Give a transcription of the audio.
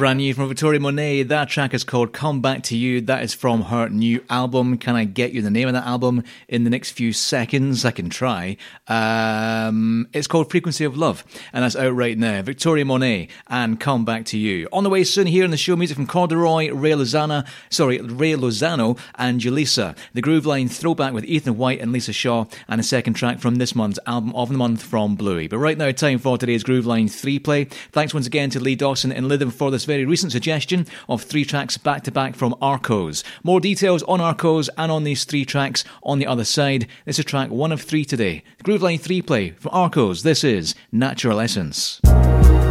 Brand new from Victoria Monet. That track is called Come Back to You. That is from her new album. Can I get you the name of that album in the next few seconds? I can try. It's called Frequency of Love, and that's out right now. Victoria Monet and Come Back to You. On the way soon here in the show, music from Corduroy, Ray Lozano, and Julissa. The Groove Line throwback with Ethan White and Lisa Shaw, and a second track from this month's album of the month from Bluey. But right now, time for today's Groove Line 3 play. Thanks once again to Lee Dawson in Lytham for this very recent suggestion of 3 tracks back-to-back from Arcos. More details on Arcos and on these 3 tracks on the other side. This is track 1 of 3 today. The Groove Line 3 play from Arcos. This is Natural Essence.